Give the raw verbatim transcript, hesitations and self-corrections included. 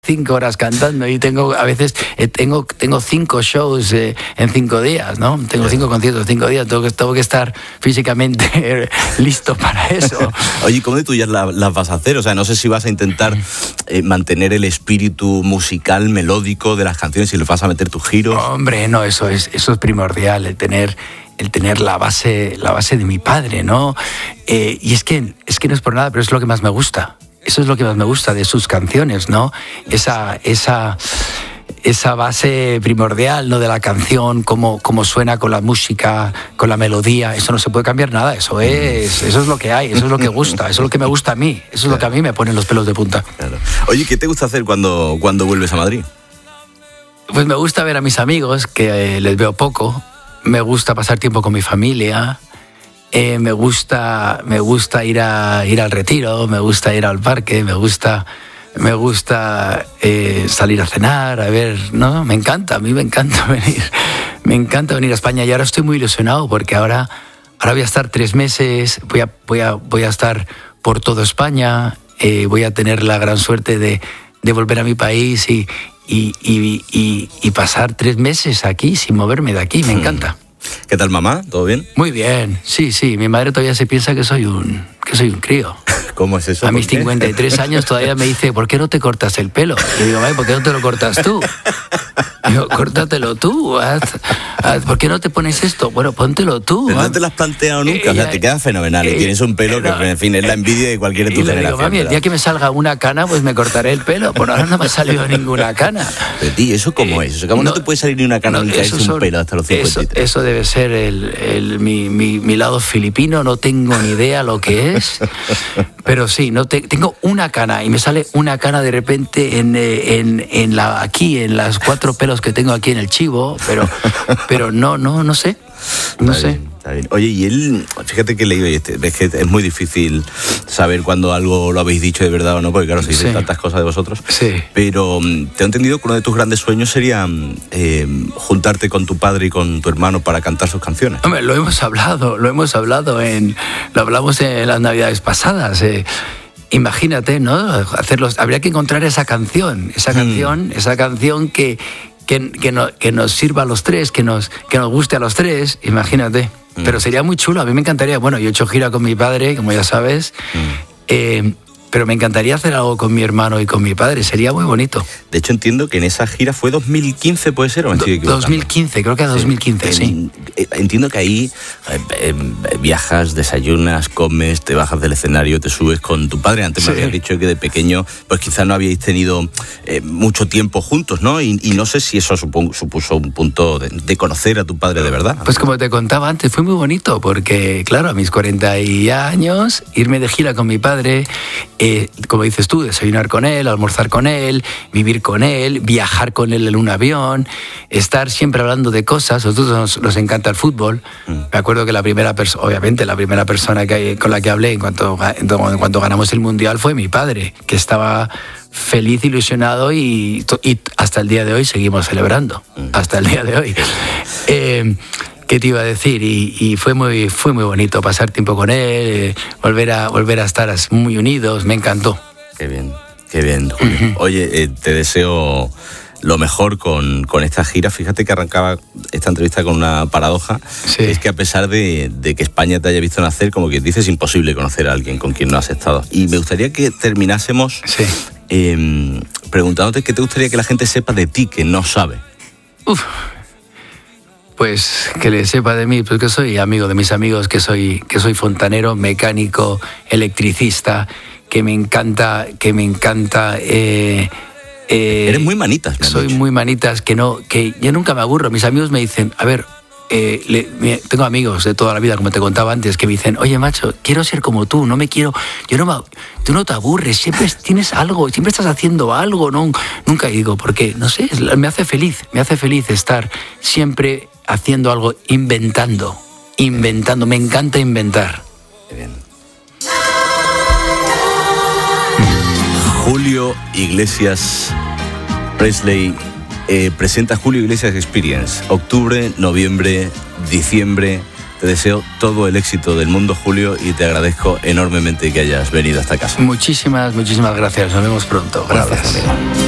cinco horas cantando y tengo, a veces, eh, tengo, tengo cinco shows eh, en cinco días, ¿no? Tengo cinco conciertos en cinco días, tengo que, tengo que estar físicamente listo para eso. Oye, ¿cómo de tuyas las la vas a hacer? O sea, no sé si vas a intentar eh, mantener el espíritu musical, melódico de las canciones, si le vas a meter tus giros. Hombre, no, eso es, eso es primordial, el tener... el tener la base, la base de mi padre, ¿no? Eh, y es que, es que no es por nada, pero es lo que más me gusta. Eso es lo que más me gusta de sus canciones, ¿no? Esa, esa, esa base primordial, ¿no? De la canción, cómo, cómo suena con la música, con la melodía. Eso no se puede cambiar nada. Eso es, eso es lo que hay, eso es lo que gusta, eso es lo que me gusta a mí. Eso es lo que a mí me pone los pelos de punta. Claro. Oye, ¿qué te gusta hacer cuando, cuando vuelves a Madrid? Pues me gusta ver a mis amigos, que eh, les veo poco. Me gusta pasar tiempo con mi familia, eh, me gusta, me gusta ir, a, ir al retiro, me gusta ir al parque, me gusta, me gusta eh, salir a cenar, a ver, ¿no? Me encanta, a mí me encanta venir, me encanta venir a España y ahora estoy muy ilusionado porque ahora, ahora voy a estar tres meses, voy a, voy a, voy a estar por toda España, eh, voy a tener la gran suerte de, de volver a mi país y... Y, y, y, y pasar tres meses aquí sin moverme de aquí, me encanta. ¿Qué tal, mamá? ¿Todo bien? Muy bien, sí, sí. Mi madre todavía se piensa que soy un, que soy un crío. ¿Cómo es eso? A mis cincuenta y tres años todavía me dice, ¿por qué no te cortas el pelo? Y digo, ¿por qué no te lo cortas tú? Y digo, córtatelo tú. Haz, haz, ¿por qué no te pones esto? Bueno, póntelo tú. Pero no te lo has planteado nunca. O sea, te queda fenomenal. Y tienes un pelo que, en fin, es la envidia de cualquier de tu generación. Y le digo, mami, el día que me salga una cana, pues me cortaré el pelo. Por ahora no me ha salido ninguna cana. Pero, tío, ¿eso cómo es? O sea, ¿cómo no, no te puede salir ni una cana no, ni caerse un pelo hasta los cincuenta y tres? Eso, eso debe ser el, el, mi, mi, mi lado filipino. No tengo ni idea lo que es. Pero sí, no te, tengo una cana y me sale una cana de repente en, en, en la, aquí, en las cuatro pelos que tengo aquí en el chivo, pero, pero no, no, no sé, no está sé. Bien, está bien. Oye, y él, fíjate que leí, es que es muy difícil saber cuándo algo lo habéis dicho de verdad o no, porque claro, se dicen sí. tantas cosas de vosotros, sí. Pero te he entendido que uno de tus grandes sueños sería eh, juntarte con tu padre y con tu hermano para cantar sus canciones. Hombre, lo hemos hablado, lo hemos hablado, en, lo hablamos en las navidades pasadas, eh. Imagínate, ¿no? Hacerlos, habría que encontrar esa canción, esa canción, mm. esa canción que, que, que, no, que nos sirva a los tres, que nos, que nos guste a los tres, imagínate. Mm. Pero sería muy chulo, a mí me encantaría. Bueno, yo he hecho gira con mi padre, como ya sabes, mm. eh, pero me encantaría hacer algo con mi hermano y con mi padre, sería muy bonito. De hecho, entiendo que en esa gira fue dos mil quince, ¿puede ser? ¿O me estoy equivocando? dos mil quince, creo que era dos mil quince, sí. sí. Entiendo que ahí eh, eh, viajas, desayunas, comes, te bajas del escenario, te subes con tu padre. Antes sí. me habías dicho que de pequeño, pues quizás no habíais tenido eh, mucho tiempo juntos, ¿no? Y, y no sé si eso supo, supuso un punto de, de conocer a tu padre de verdad. Pues como te contaba antes, fue muy bonito, porque claro, a mis cuarenta años, irme de gira con mi padre... Eh, como dices tú, desayunar con él, almorzar con él, vivir con él, viajar con él en un avión, estar siempre hablando de cosas. A nosotros nos, nos encanta el fútbol. Mm. Me acuerdo que la primera persona, obviamente, la primera persona que, con la que hablé en cuanto, en cuanto ganamos el Mundial fue mi padre, que estaba feliz, ilusionado y, y hasta el día de hoy seguimos celebrando. Mm. Hasta el día de hoy. Eh, ¿Qué te iba a decir? Y, y fue muy fue muy bonito pasar tiempo con él, volver a volver a estar muy unidos, me encantó. Qué bien, qué bien, Julio. Uh-huh. Oye, eh, te deseo lo mejor con, con esta gira. Fíjate que arrancaba esta entrevista con una paradoja, sí. Es que a pesar de, de que España te haya visto nacer, como que dices, es imposible conocer a alguien con quien no has estado. Y me gustaría que terminásemos sí. eh, preguntándote qué te gustaría que la gente sepa de ti, que no sabe. Uf. Pues que le sepa de mí, pues que soy amigo de mis amigos, que soy, que soy fontanero, mecánico, electricista, que me encanta, que me encanta. Eh, eh, Eres muy manitas. Soy dicho. muy manitas, que no, que yo nunca me aburro. Mis amigos me dicen, a ver, eh, le, me, tengo amigos de toda la vida, como te contaba antes, que me dicen, oye macho, quiero ser como tú, no me quiero, yo no me, tú no te aburres, siempre tienes algo, siempre estás haciendo algo, no, nunca digo, porque no sé, me hace feliz, me hace feliz estar siempre haciendo algo, inventando, inventando, me encanta inventar. Qué bien. Julio Iglesias Presley eh, presenta Julio Iglesias Experience, octubre, noviembre, diciembre. Te deseo todo el éxito del mundo, Julio, y te agradezco enormemente que hayas venido hasta casa. Muchísimas, muchísimas gracias. Nos vemos pronto. Gracias. gracias.